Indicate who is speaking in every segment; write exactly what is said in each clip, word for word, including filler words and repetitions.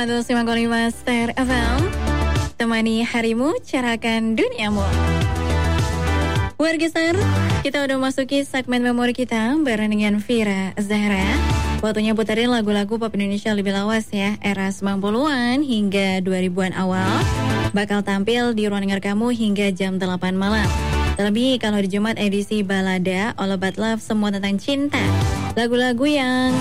Speaker 1: seratus lima koma lima Star F M. Temani harimu, cerahkan duniamu. Warga Star, kita udah masuki segmen memori kita bareng dengan Vira Zahra. Waktunya putarin lagu-lagu pop Indonesia lebih lawas ya, era sembilan puluhan hingga dua ribuan awal. Bakal tampil di ruang dengar kamu hingga jam delapan malam. Terlebih kalau di Jumat edisi Balada, All About Love, semua tentang cinta. Lagu-lagu yang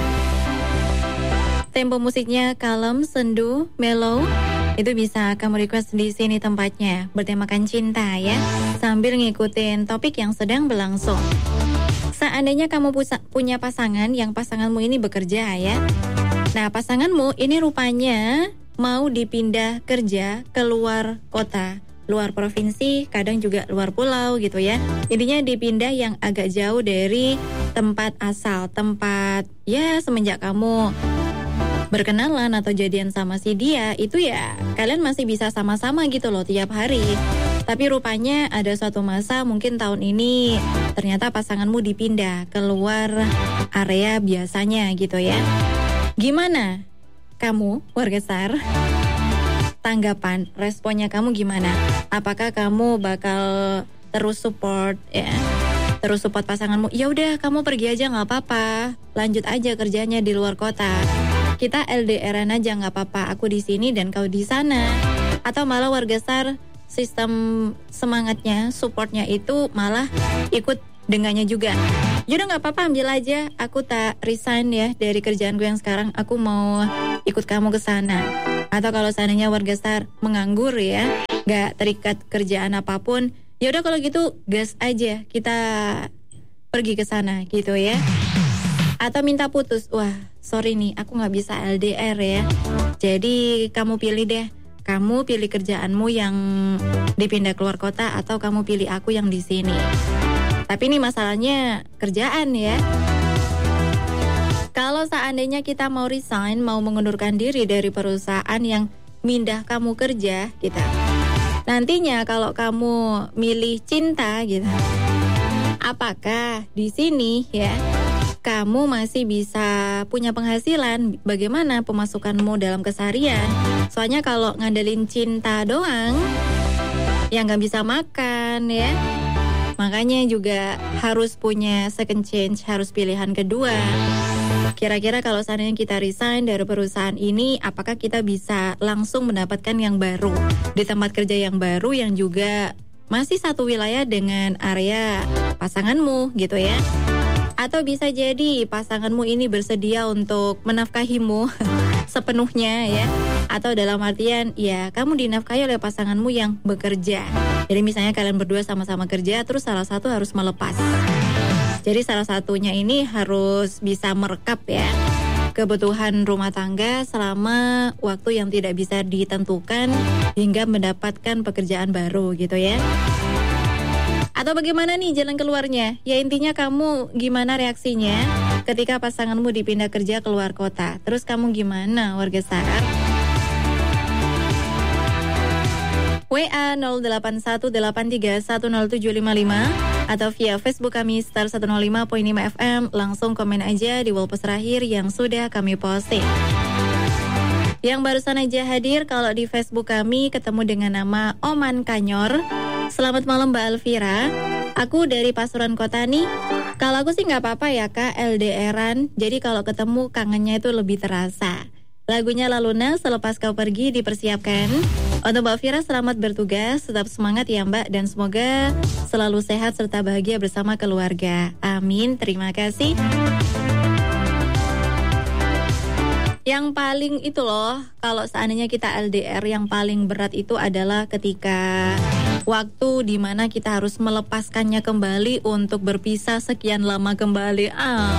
Speaker 1: tempo musiknya kalem, sendu, mellow, itu bisa kamu request di sini tempatnya, bertemakan cinta ya, sambil ngikutin topik yang sedang berlangsung. Seandainya kamu punya pasangan, yang pasanganmu ini bekerja ya. Nah, pasanganmu ini rupanya mau dipindah kerja ke luar kota, luar provinsi, kadang juga luar pulau gitu ya. Intinya dipindah yang agak jauh dari tempat asal, tempat ya semenjak kamu berkenalan atau jadian sama si dia, itu ya kalian masih bisa sama-sama gitu loh tiap hari. Tapi rupanya ada suatu masa, mungkin tahun ini ternyata pasanganmu dipindah keluar area biasanya gitu ya. Gimana kamu, warga Star? Tanggapan, responnya kamu gimana? Apakah kamu bakal terus support ya? Terus support pasanganmu? Ya udah, kamu pergi aja nggak apa-apa. Lanjut aja kerjanya di luar kota. Kita L D R-an aja nggak apa-apa. Aku di sini dan kau di sana. Atau malah warga Star, sistem semangatnya, supportnya itu malah ikut dengannya juga. Yaudah nggak apa-apa, ambil aja. Aku tak resign ya dari kerjaanku yang sekarang. Aku mau ikut kamu ke sana. Atau kalau seandainya warga Star menganggur ya, nggak terikat kerjaan apapun, yaudah kalau gitu gas aja, kita pergi ke sana gitu ya. Atau minta putus, wah sorry nih aku gak bisa L D R ya. Jadi kamu pilih deh, kamu pilih kerjaanmu yang dipindah keluar kota, atau kamu pilih aku yang di sini. Tapi ini masalahnya kerjaan ya. Kalau seandainya kita mau resign, mau mengundurkan diri dari perusahaan yang mindah kamu kerja gitu, nantinya kalau kamu milih cinta gitu, apakah di sini ya kamu masih bisa punya penghasilan? Bagaimana pemasukanmu dalam keseharian? Soalnya kalau ngandelin cinta doang, ya nggak bisa makan ya. Makanya juga harus punya second change, harus pilihan kedua. Kira-kira kalau seandainya kita resign dari perusahaan ini, apakah kita bisa langsung mendapatkan yang baru di tempat kerja yang baru yang juga masih satu wilayah dengan area pasanganmu gitu ya? Atau bisa jadi pasanganmu ini bersedia untuk menafkahimu sepenuhnya ya. Atau dalam artian ya kamu dinafkahi oleh pasanganmu yang bekerja. Jadi misalnya kalian berdua sama-sama kerja, terus salah satu harus melepas. Jadi salah satunya ini harus bisa merekap ya kebutuhan rumah tangga selama waktu yang tidak bisa ditentukan hingga mendapatkan pekerjaan baru gitu ya. Atau bagaimana nih jalan keluarnya? Ya intinya kamu gimana reaksinya ketika pasanganmu dipindah kerja keluar kota? Terus kamu gimana, warga Star? W A nol delapan satu delapan tiga satu nol tujuh lima lima atau via Facebook kami Star seratus lima koma lima F M. Langsung komen aja di wall post terakhir yang sudah kami posting. Yang barusan aja hadir, kalau di Facebook kami ketemu dengan nama Oman Kanyor. Selamat malam Mbak Alvira, aku dari Pasuruan Kota nih. Kalau aku sih gak apa-apa ya Kak, L D R-an. Jadi kalau ketemu kangennya itu lebih terasa. Lagunya Laluna, Selepas Kau Pergi, dipersiapkan. Untuk Mbak Vira, selamat bertugas, tetap semangat ya Mbak, dan semoga selalu sehat serta bahagia bersama keluarga. Amin, terima kasih. Yang paling itu loh, kalau seandainya kita L D R, yang paling berat itu adalah ketika waktu dimana kita harus melepaskannya kembali untuk berpisah sekian lama kembali. Ah.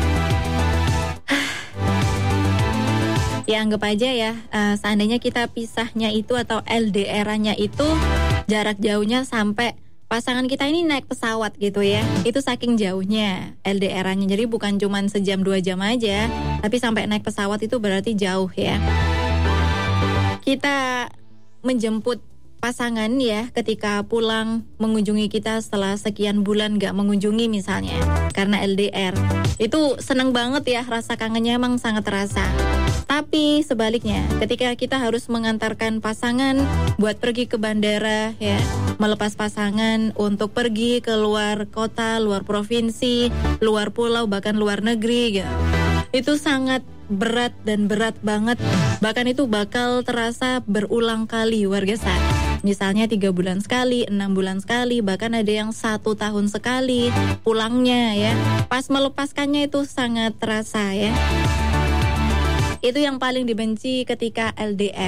Speaker 1: Ya anggap aja ya, uh, seandainya kita pisahnya itu atau L D R-nya itu jarak jauhnya sampai pasangan kita ini naik pesawat gitu ya. Itu saking jauhnya L D R-nya. Jadi bukan cuma sejam dua jam aja, tapi sampai naik pesawat itu berarti jauh ya. Kita menjemput pasangan ya ketika pulang mengunjungi kita setelah sekian bulan gak mengunjungi misalnya karena L D R. Itu seneng banget ya, rasa kangennya emang sangat terasa. Tapi sebaliknya ketika kita harus mengantarkan pasangan buat pergi ke bandara ya, melepas pasangan untuk pergi ke luar kota, luar provinsi, luar pulau, bahkan luar negeri ya, itu sangat berat dan berat banget. Bahkan itu bakal terasa berulang kali warga sat. Misalnya tiga bulan sekali, enam bulan sekali, bahkan ada yang satu tahun sekali pulangnya ya. Pas melepaskannya itu sangat terasa ya. Itu yang paling dibenci ketika L D R.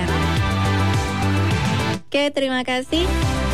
Speaker 1: Oke, terima kasih.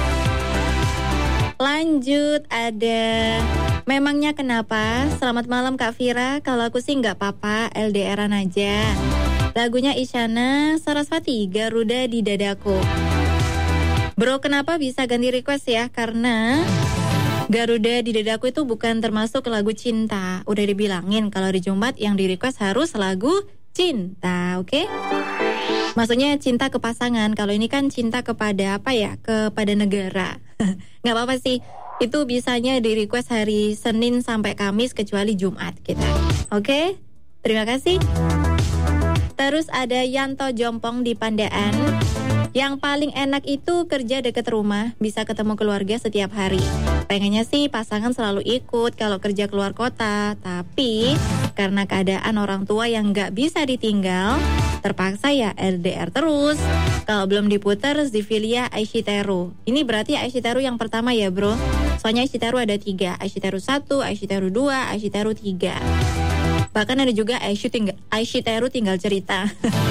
Speaker 1: Lanjut ada memangnya kenapa? Selamat malam Kak Fira. Kalau aku sih nggak apa-apa, L D R-an aja. Lagunya Isyana Sarasvati, Garuda di Dadaku. Bro, kenapa bisa ganti request ya? Karena Garuda di Dadaku itu bukan termasuk lagu cinta. Udah dibilangin kalau di Jumat yang di request harus lagu cinta, oke? Okay? Maksudnya cinta ke pasangan. Kalau ini kan cinta kepada apa ya? Kepada negara. Nggak apa-apa sih. Itu bisanya di request hari Senin sampai Kamis kecuali Jumat kita. Oke? Okay? Terima kasih. Terus ada Yanto Jompong di Pandaan. Yang paling enak itu kerja dekat rumah, bisa ketemu keluarga setiap hari. Pengennya sih pasangan selalu ikut kalau kerja keluar kota, tapi karena keadaan orang tua yang nggak bisa ditinggal, terpaksa ya L D R terus. Kalau belum diputer Zivilia Aishiteru. Ini berarti Aishiteru yang pertama ya bro. Soalnya Aishiteru ada tiga, Aishiteru satu, Aishiteru dua, Aishiteru tiga. Bahkan ada juga Aishiteru tinggal cerita.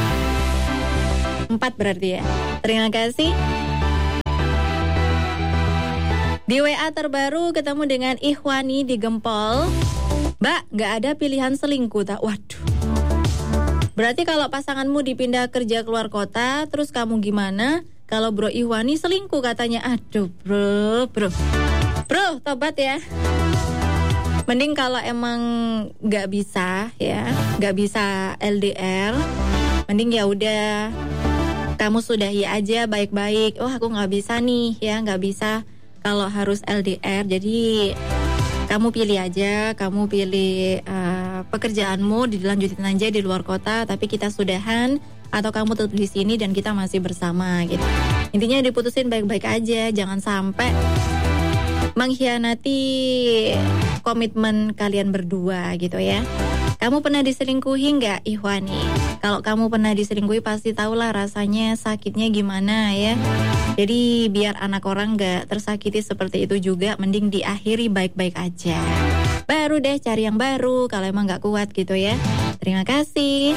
Speaker 1: Empat berarti ya. Terima kasih. Di W A terbaru ketemu dengan Ikhwani di Gempol. Mbak, gak ada pilihan selingkuh tak? Waduh. Berarti kalau pasanganmu dipindah kerja keluar kota, terus kamu gimana? Kalau Bro Ikhwani selingkuh katanya. Aduh bro, bro. Bro, tobat ya. Mending kalau emang gak bisa ya, gak bisa L D R, mending ya udah kamu sudahi aja baik-baik. Oh aku gak bisa nih ya, gak bisa kalau harus L D R. Jadi kamu pilih aja, kamu pilih uh, pekerjaanmu dilanjutin aja di luar kota, tapi kita sudahan, atau kamu tetap di sini dan kita masih bersama gitu. Intinya diputusin baik-baik aja, jangan sampai mengkhianati komitmen kalian berdua gitu ya. Kamu pernah diselingkuhi nggak, Ikhwani? Kalau kamu pernah diselingkuhi pasti tahulah rasanya sakitnya gimana ya. Jadi biar anak orang nggak tersakiti seperti itu juga, mending diakhiri baik-baik aja. Baru deh cari yang baru kalau emang nggak kuat gitu ya. Terima kasih.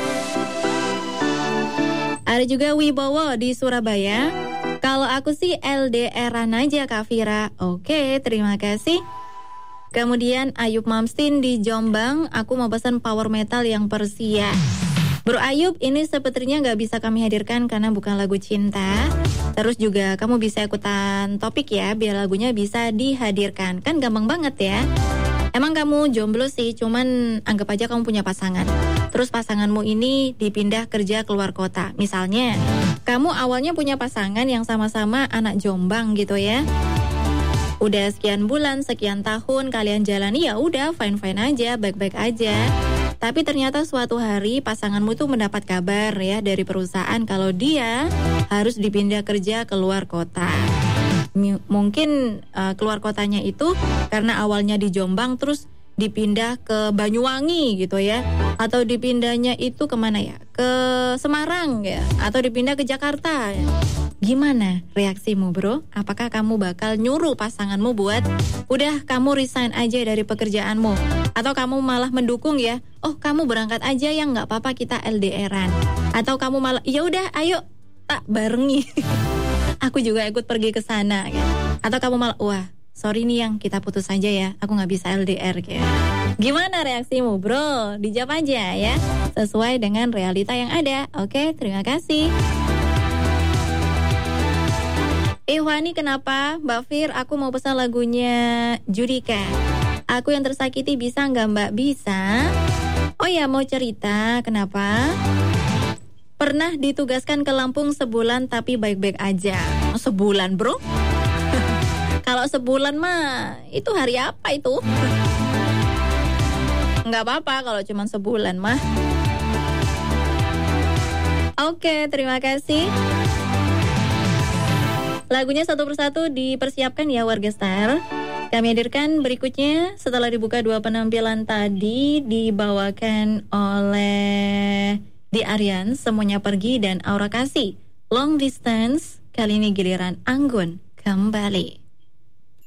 Speaker 1: Ada juga Wibowo di Surabaya. Kalau aku sih L D R-an aja Kak Fira. Oke, terima kasih. Kemudian Ayub Mamstin di Jombang, aku mau pesan power metal yang Persia. Bro Ayub, ini sepertinya gak bisa kami hadirkan karena bukan lagu cinta. Terus juga kamu bisa ikutan topik ya, biar lagunya bisa dihadirkan. Kan gampang banget ya. Emang kamu jomblo sih, cuman anggap aja kamu punya pasangan. Terus pasanganmu ini dipindah kerja keluar kota. Misalnya, kamu awalnya punya pasangan yang sama-sama anak Jombang gitu ya. Udah sekian bulan, sekian tahun kalian jalani, ya udah fine-fine aja, baik-baik aja. Tapi ternyata suatu hari pasanganmu tuh mendapat kabar ya dari perusahaan kalau dia harus dipindah kerja ke luar kota. M- mungkin uh, keluar kotanya itu karena awalnya di Jombang terus dipindah ke Banyuwangi gitu ya. Atau dipindahnya itu kemana ya? Ke Semarang ya? Atau dipindah ke Jakarta ya? Gimana reaksimu bro? Apakah kamu bakal nyuruh pasanganmu buat udah kamu resign aja dari pekerjaanmu? Atau kamu malah mendukung ya? Oh kamu berangkat aja ya, nggak apa-apa kita L D R-an. Atau kamu malah ya udah ayo tak barengi. Aku juga ikut pergi ke sana kan? Atau kamu malah wah sorry nih yang kita putus aja ya, aku nggak bisa L D R kayak. Gimana reaksimu bro? Dijawab aja ya, sesuai dengan realita yang ada. Oke, terima kasih. Ikhwani kenapa? Mbak Fir, aku mau pesan lagunya Judika. Aku yang tersakiti bisa nggak Mbak? Bisa. Oh ya mau cerita, kenapa? Pernah ditugaskan ke Lampung sebulan tapi baik-baik aja. sebulan bro. Kalau sebulan mah itu hari apa itu? Nggak apa-apa kalau cuma sebulan mah. Oke, terima kasih. Lagunya satu persatu dipersiapkan ya warga Star. Kami hadirkan berikutnya setelah dibuka dua penampilan tadi, dibawakan oleh Di Aryan, Semuanya Pergi, dan Aura Kasih. Long Distance, kali ini giliran Anggun kembali.